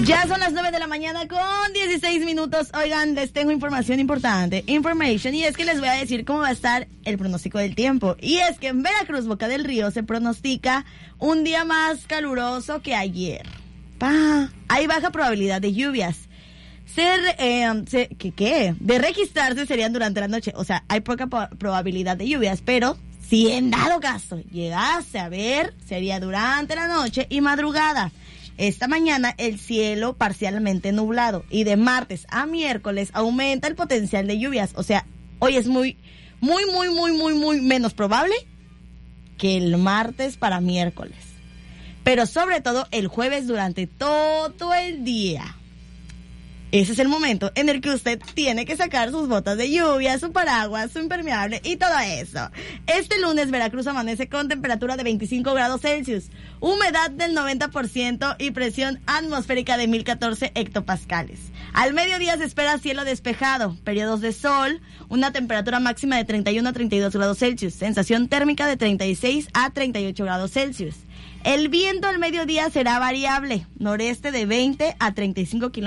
Ya son las 9 de la mañana con 16 minutos. Oigan, les tengo información importante. Y es que les voy a decir cómo va a estar el pronóstico del tiempo. Y es que en Veracruz, Boca del Río, se pronostica un día más caluroso que ayer. Hay baja probabilidad de lluvias. De registrarse serían durante la noche. O sea, hay poca probabilidad de lluvias, pero si en dado caso llegase a ver, sería durante la noche y madrugada. Esta mañana el cielo parcialmente nublado y de martes a miércoles aumenta el potencial de lluvias. O sea, hoy es muy menos probable que el martes para miércoles. Pero sobre todo el jueves durante todo el día. Ese es el momento en el que usted tiene que sacar sus botas de lluvia, su paraguas, su impermeable y todo eso. Este lunes Veracruz amanece con temperatura de 25 grados Celsius, humedad del 90% y presión atmosférica de 1014 hectopascales. Al mediodía se espera cielo despejado, periodos de sol, una temperatura máxima de 31 a 32 grados Celsius, sensación térmica de 36 a 38 grados Celsius. El viento al mediodía será variable, noreste de 20 a 35 kilómetros.